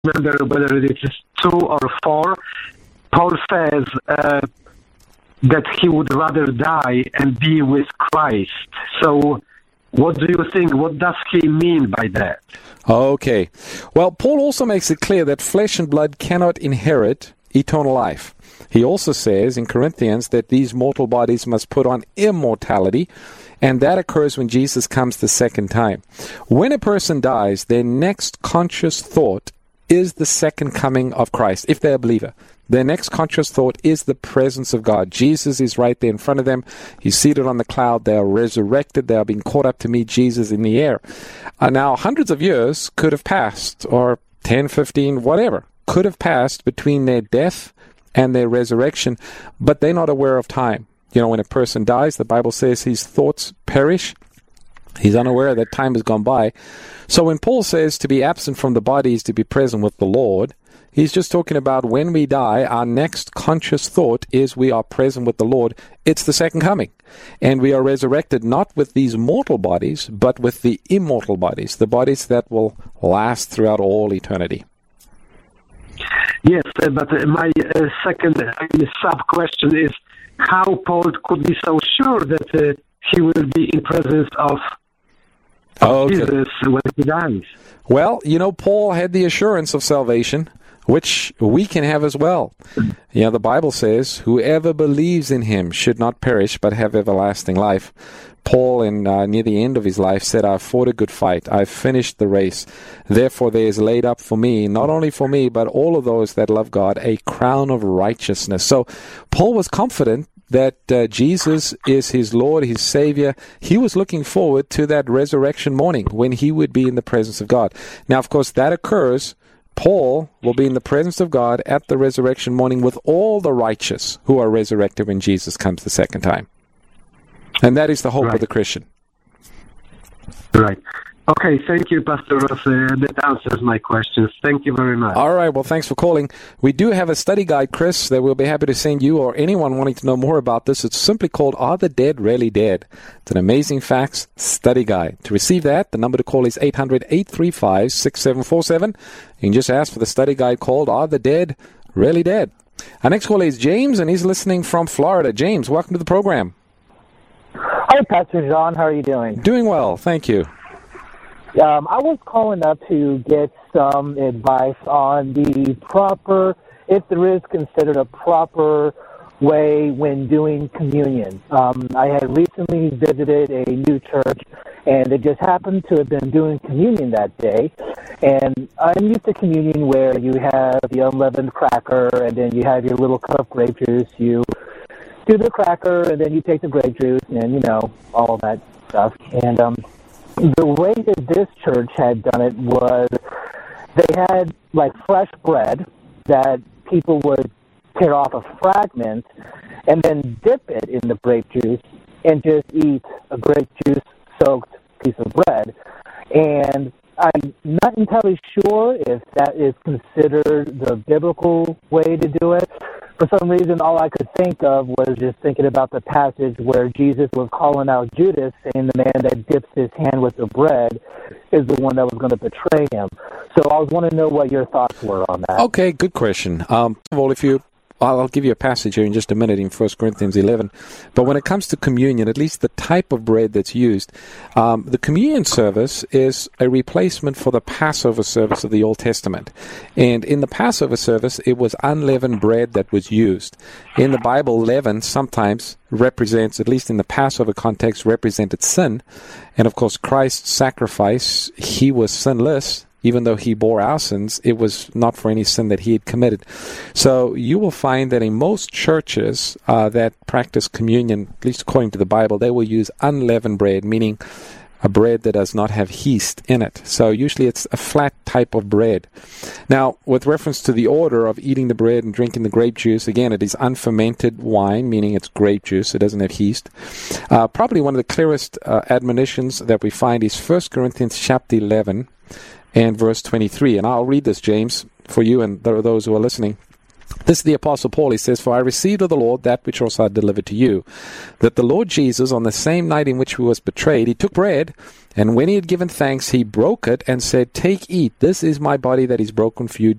remember whether it is 2 or 4, Paul says that he would rather die and be with Christ. So what do you think? What does he mean by that? Okay. Well, Paul also makes it clear that flesh and blood cannot inherit eternal life. He also says in Corinthians that these mortal bodies must put on immortality, and that occurs when Jesus comes the second time. When a person dies, their next conscious thought is the second coming of Christ, if they're a believer. Their next conscious thought is the presence of God. Jesus is right there in front of them. He's seated on the cloud. They are resurrected. They are being caught up to meet Jesus in the air. Now, hundreds of years could have passed, or 10, 15, whatever, could have passed between their death and their resurrection, but they're not aware of time. You know, when a person dies, the Bible says his thoughts perish. He's unaware that time has gone by. So when Paul says to be absent from the body is to be present with the Lord, he's just talking about when we die, our next conscious thought is we are present with the Lord. It's the second coming. And we are resurrected not with these mortal bodies, but with the immortal bodies, the bodies that will last throughout all eternity. Yes, but my second sub-question is how Paul could be so sure that he will be in presence of Jesus when he dies. Well, you know, Paul had the assurance of salvation, which we can have as well. You know, the Bible says, whoever believes in him should not perish but have everlasting life. Paul, near the end of his life, said, I've fought a good fight. I've finished the race. Therefore there is laid up for me, not only for me, but all of those that love God, a crown of righteousness. So Paul was confident that Jesus is his Lord, his Savior. He was looking forward to that resurrection morning when he would be in the presence of God. Now, of course, that occurs. Paul will be in the presence of God at the resurrection morning with all the righteous who are resurrected when Jesus comes the second time. And that is the hope of the Christian. Right. Okay, thank you, Pastor Ross. That answers my questions. Thank you very much. All right, well, thanks for calling. We do have a study guide, Chris, that we'll be happy to send you or anyone wanting to know more about this. It's simply called Are the Dead Really Dead? It's an amazing facts study guide. To receive that, the number to call is 800-835-6747. You can just ask for the study guide called Are the Dead Really Dead? Our next caller is James, and he's listening from Florida. James, welcome to the program. Hi, Pastor John. How are you doing? Doing well, thank you. I was calling up to get some advice on the proper, if there is considered a proper way when doing communion. I had recently visited a new church, and they just happened to have been doing communion that day. And I'm used to communion where you have the unleavened cracker, and then you have your little cup of grape juice. You do the cracker, and then you take the grape juice, and, you know, all of that stuff. And the way that this church had done it was they had, like, fresh bread that people would tear off a fragment and then dip it in the grape juice and just eat a grape juice-soaked piece of bread. And I'm not entirely sure if that is considered the biblical way to do it. For some reason, all I could think of was just thinking about the passage where Jesus was calling out Judas, saying the man that dips his hand with the bread is the one that was going to betray him. So I was wanting to know what your thoughts were on that. Okay, good question. First of all, I'll give you a passage here in just a minute in 1 Corinthians 11. But when it comes to communion, at least the type of bread that's used, the communion service is a replacement for the Passover service of the Old Testament. And in the Passover service, it was unleavened bread that was used. In the Bible, leaven sometimes represents, at least in the Passover context, represented sin. And of course, Christ's sacrifice, he was sinless. Even though he bore our sins, it was not for any sin that he had committed. So you will find that in most churches that practice communion, at least according to the Bible, they will use unleavened bread, meaning a bread that does not have yeast in it. So usually it's a flat type of bread. Now, with reference to the order of eating the bread and drinking the grape juice, again, it is unfermented wine, meaning it's grape juice. It doesn't have yeast. Probably one of the clearest admonitions that we find is 1 Corinthians chapter 11, and verse 23. And I'll read this, James, for you and those who are listening. This is the Apostle Paul. He says, "For I received of the Lord that which also I delivered to you, that the Lord Jesus, on the same night in which he was betrayed, he took bread, and when he had given thanks, he broke it and said, 'Take, eat, this is my body that is broken for you.